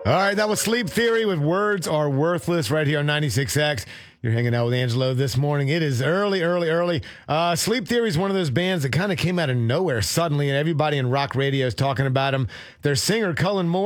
All right, that was Sleep Theory with Words Are Worthless right here on 96X. You're hanging out with Angelo this morning. It is early. Sleep Theory is one of those bands that kind of came out of nowhere suddenly, and everybody in rock radio is talking about them. Their singer, Cullen Moore,